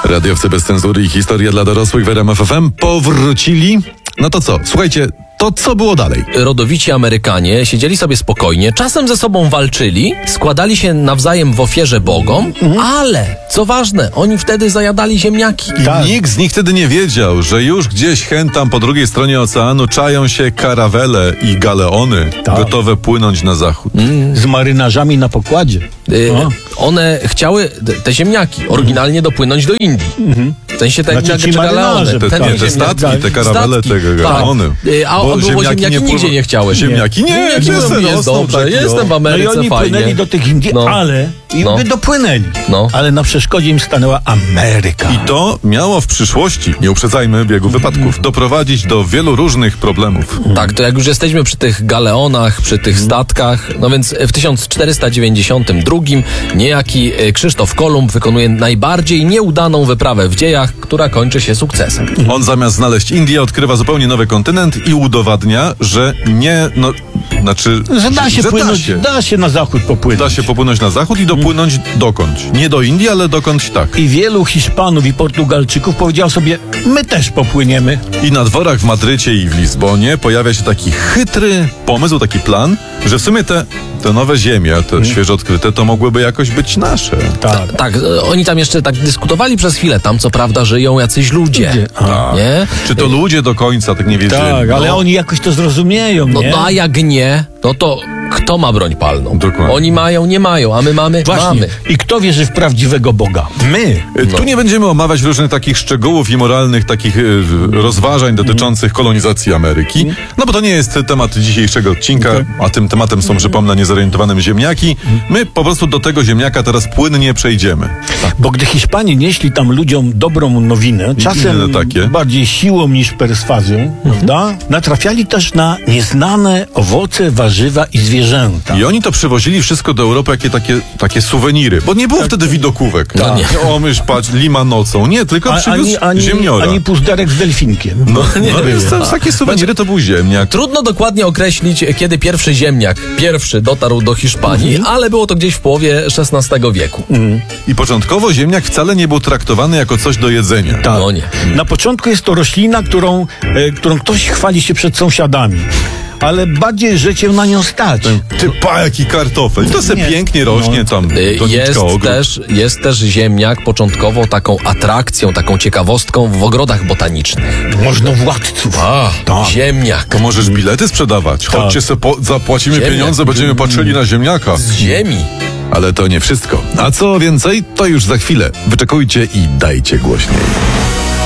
Radiowcy bez cenzury i historia dla dorosłych w RMF FM powrócili. No to co? Słuchajcie, to co było dalej? Rodowici Amerykanie siedzieli sobie spokojnie, czasem ze sobą walczyli, składali się nawzajem w ofierze bogom, ale, co ważne, oni wtedy zajadali ziemniaki. I nikt z nich wtedy nie wiedział, że już gdzieś tam po drugiej stronie oceanu czają się karawele i galeony gotowe płynąć na zachód. Z marynarzami na pokładzie. One chciały, te ziemniaki, oryginalnie dopłynąć do Indii. W sensie te Znaczy ci galeony. marynarze, Te statki, te karawele, te galeony. A Bo ziemniaki nigdzie nie chciały. Ziemniaki nie, jest dobrze, jestem w No i Ameryce, oni fajnie. płynęli do tych Indii, ale by dopłynęli. Ale na przeszkodzie im stanęła Ameryka. I to miało w przyszłości, nie uprzedzajmy biegu wypadków, doprowadzić do wielu różnych problemów. Tak, to jak już jesteśmy przy tych galeonach, przy tych statkach, no więc w 1492 niejaki Krzysztof Kolumb wykonuje najbardziej nieudaną wyprawę w dziejach, która kończy się sukcesem. On zamiast znaleźć Indię, odkrywa zupełnie nowy kontynent i udowadnia, że nie, Że da się płynąć, da się na zachód popłynąć. Da się popłynąć na zachód i dopłynąć dokądś. Nie do Indii, ale dokądś tak. I wielu Hiszpanów i Portugalczyków powiedział sobie, my też popłyniemy. I na dworach w Madrycie i w Lizbonie pojawia się taki chytry pomysł, taki plan, że w sumie te nowe ziemie, te świeżo odkryte, to mogłyby jakoś być nasze. Tak, oni tam jeszcze tak dyskutowali przez chwilę. Tam co prawda żyją jacyś ludzie. Nie? Czy to ludzie do końca tak nie wiedzieli? Tak, ale oni jakoś to zrozumieją, nie? No a jak nie, no to kto ma broń palną? Dokładnie. Oni mają, nie mają, a my mamy. Właśnie. I kto wierzy w prawdziwego Boga? My. Tu nie będziemy omawiać różnych takich szczegółów i moralnych takich rozważań dotyczących kolonizacji Ameryki, no bo to nie jest temat dzisiejszego odcinka, a tym tematem są, przypomnę, niezorientowanym ziemniaki. My po prostu do tego ziemniaka teraz płynnie przejdziemy. Bo gdy Hiszpanie nieśli tam ludziom dobrą nowinę, czasem bardziej siłą niż perswazją, prawda? Natrafiali też na nieznane owoce, warzywa i zwierzęta. I oni to przywozili wszystko do Europy, jakie takie suweniry, bo nie było wtedy widokówek. O, myś patrz, lima nocą. Nie, tylko przywiózł ziemniora. Ani puzderek z delfinkiem. Takie suweniry to był ziemniak. Trudno dokładnie określić, kiedy pierwszy ziemniak dotarł do Hiszpanii, ale było to gdzieś w połowie XVI wieku. I początkowo ziemniak wcale nie był traktowany jako coś do jedzenia. No nie. Na początku jest to roślina, którą ktoś chwali się przed sąsiadami. Ale bardziej, że cię na nią stać. Ty jaki kartofel. To se pięknie rośnie tam. Jest też ziemniak początkowo taką atrakcją, taką ciekawostką w ogrodach botanicznych. Można władców. Ziemniak. To możesz bilety sprzedawać. Chodźcie zapłacimy Ziemniak. pieniądze, będziemy patrzyli na ziemniaka. Z ziemi. Ale to nie wszystko. A co więcej, to już za chwilę. Wyczekujcie i dajcie głośniej.